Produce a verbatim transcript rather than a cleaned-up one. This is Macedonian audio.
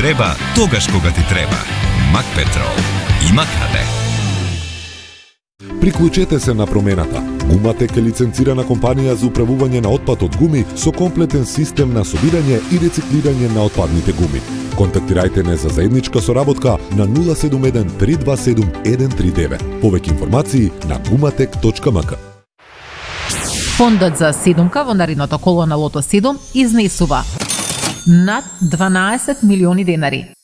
треба, тогаш кога ти треба. Макпетрол. Има каде. Приклучете се на промената. Гуматек е лиценцирана компанија за управување на отпад од гуми со комплетен систем на собирање и рециклирање на отпадните гуми. Контактирајте не за заедничка соработка на нула седум еден три два седум еден три девет. Повеќе информации на гуматек точка ем ка. Фондот за седумка во наредното коло на Лото седум изнесува над дванаесет милиони денари.